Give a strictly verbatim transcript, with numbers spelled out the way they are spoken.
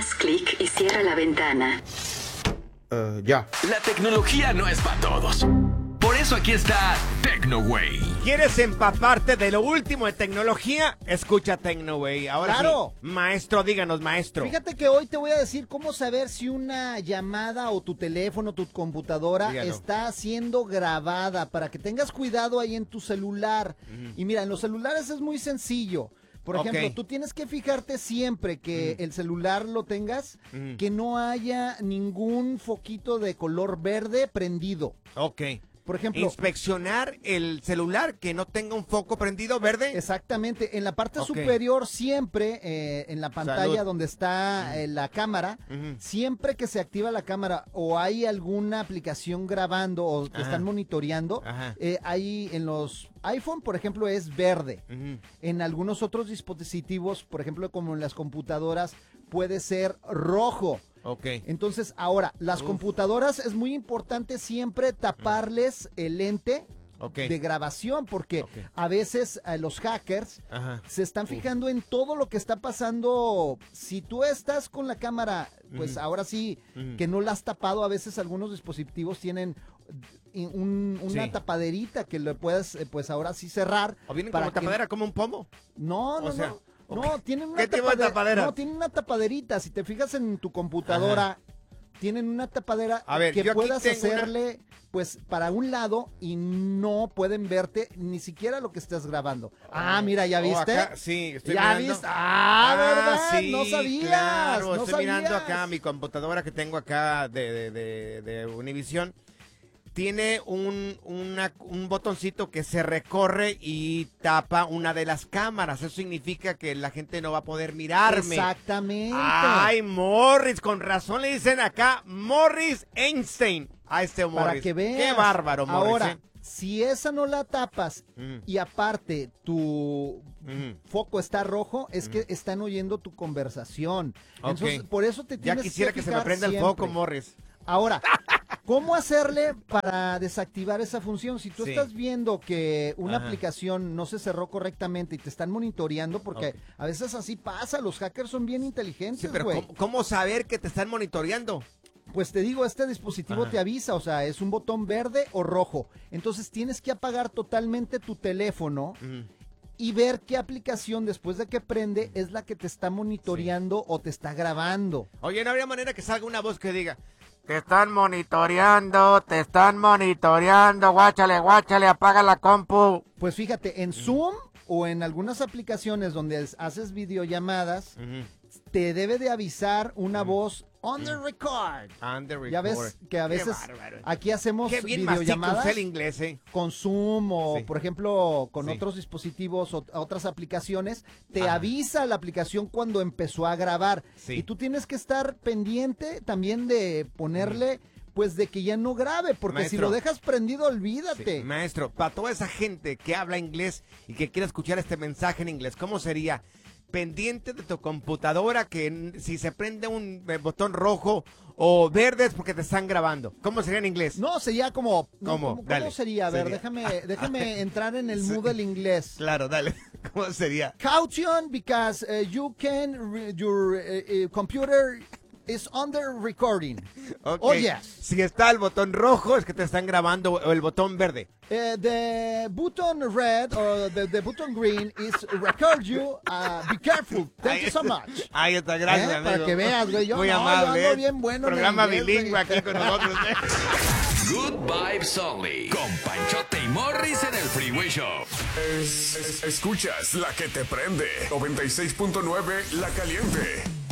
Haz clic y cierra la ventana. Uh, ya. La tecnología no es para todos. Por eso aquí está TecnoWay. ¿Quieres empaparte de lo último de tecnología? Escucha TecnoWay. Ahora ¡Claro! sí, maestro, díganos, maestro. Fíjate que hoy te voy a decir cómo saber si una llamada o tu teléfono, tu computadora Dígalo. está siendo grabada, para que tengas cuidado ahí en tu celular. Uh-huh. Y mira, en los celulares es muy sencillo. Por ejemplo, okay. tú tienes que fijarte siempre que mm. el celular lo tengas, mm. que no haya ningún foquito de color verde prendido. Ok. Por ejemplo, inspeccionar el celular que no tenga un foco prendido verde. Exactamente. En la parte okay. superior siempre, eh, en la pantalla Salud. donde está eh, la cámara, uh-huh. siempre que se activa la cámara o hay alguna aplicación grabando o te Ajá. están monitoreando, eh, ahí en los iPhone, por ejemplo, es verde. Uh-huh. En algunos otros dispositivos, por ejemplo, como en las computadoras, puede ser rojo. Ok. Entonces, ahora, las Uf. computadoras es muy importante siempre taparles el lente okay. de grabación, porque okay. a veces eh, los hackers Ajá. se están fijando Uf. en todo lo que está pasando. Si tú estás con la cámara, pues uh-huh. ahora sí, uh-huh. que no la has tapado, a veces algunos dispositivos tienen un, una sí. tapaderita que le puedes, eh, pues ahora sí cerrar. ¿O vienen para como que... tapadera, como un pomo? No, no, o sea, no. No, tienen una ¿Qué tipo de tapadera? No, tienen una tapaderita. Si te fijas en tu computadora, Ajá. tienen una tapadera A ver, que puedas hacerle, una... pues, para un lado y no pueden verte ni siquiera lo que estás grabando. Oh. Ah, mira, ¿ya viste? Oh, acá, sí, estoy ¿Ya mirando. viste? Ah, ¿verdad? Ah, sí, no sabías. Claro, no estoy sabías. mirando acá mi computadora que tengo acá de, de, de, de Univision. Tiene un, una, un botoncito que se recorre y tapa una de las cámaras. Eso significa que la gente no va a poder mirarme. Exactamente. Ay, Morris, con razón le dicen acá Morris Einstein a este Morris. Para que veas. Qué bárbaro, Morris. Ahora, ¿eh? si esa no la tapas mm. y aparte tu mm. foco está rojo, es mm. que están oyendo tu conversación. Okay. Entonces, por eso te tienes que Ya quisiera que, que se me prenda siempre. el foco, Morris. Ahora, ¿cómo hacerle para desactivar esa función? Si tú sí. estás viendo que una Ajá. aplicación no se cerró correctamente y te están monitoreando, porque okay. a veces así pasa, los hackers son bien inteligentes, sí, pero güey. ¿cómo, ¿cómo saber que te están monitoreando? Pues te digo, este dispositivo Ajá. te avisa, o sea, es un botón verde o rojo. Entonces tienes que apagar totalmente tu teléfono uh-huh. y ver qué aplicación después de que prende es la que te está monitoreando sí. o te está grabando. Oye, ¿no habría manera que salga una voz que diga: te están monitoreando, te están monitoreando, guáchale, guáchale, apaga la compu? Pues fíjate, en Zoom o en algunas aplicaciones donde haces videollamadas, uh-huh. te debe de avisar una uh-huh. voz on the record. On the record. Ya ves que a veces aquí hacemos Qué bien videollamadas el inglés, ¿eh? con Zoom o, sí. por ejemplo, con sí. otros dispositivos o otras aplicaciones. Te Ajá. avisa la aplicación cuando empezó a grabar. Sí. Y tú tienes que estar pendiente también de ponerle... Mm. Pues de que ya no grabe, porque maestro, si lo dejas prendido, olvídate. Sí, maestro, para toda esa gente que habla inglés y que quiere escuchar este mensaje en inglés, ¿cómo sería? Pendiente de tu computadora que si se prende un botón rojo o verde es porque te están grabando. ¿Cómo sería en inglés? No, sería como... ¿Cómo? No, ¿cómo, ¿cómo sería? A ver, sería. déjame, déjame entrar en el mood del inglés. Claro, dale. ¿Cómo sería? Caution, because uh, you can... Your uh, uh, computer... is under recording. Okay. Oh, yes. Si está el botón rojo, es que te están grabando, o el botón verde. Uh, the button red or the, the button green is record you. Uh, be careful. Thank ahí you so much. Ahí está, gracias, ¿Eh? amigo. Para que veas, güey. Yo, Muy no, amable. yo ando bien bueno. Programa inglés, bilingüe aquí con nosotros. ¿eh? Good Vibes Only. Con Panchote y Morris en el Freeway Show. Es, es, escuchas la que te prende. noventa y seis punto nueve La Caliente.